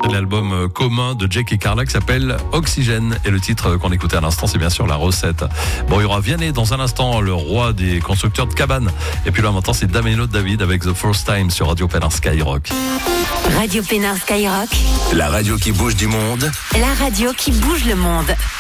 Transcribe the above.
l'album commun de Jake et Carla qui s'appelle Oxygène. Et le titre qu'on écoutait à l'instant, c'est bien sûr La Recette. Bon, il y aura Vianney dans un instant, le roi des constructeurs de cabanes. Et puis là, maintenant, c'est Damelo David avec The First Time sur Radio Pénin Skyrock. Radio Pénin Skyrock. La radio qui bouge du monde. La radio qui bouge le monde.